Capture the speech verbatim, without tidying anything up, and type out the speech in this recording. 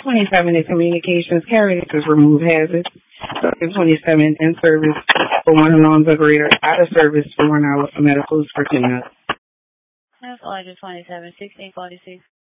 twenty-seven in communications, carriers remove hazards. Subject twenty-seven in service for one alarm operator, out of service for one hour for medicals for cleanup. That's Order twenty-seven, sixteen forty-six.